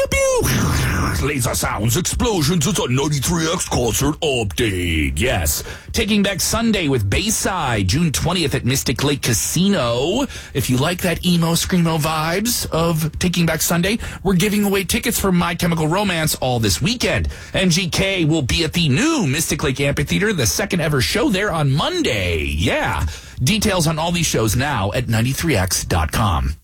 pew, pew. Laser sounds, explosions. It's a 93X concert update. Yes. Taking Back Sunday with Bayside, June 20th at Mystic Lake Casino. If you like that emo, screamo vibes of Taking Back Sunday, we're giving away tickets for My Chemical Romance all this weekend. MGK will be at the new Mystic Lake Amphitheater, the second ever show there on Monday. Yeah. Details on all these shows now at 93x.com.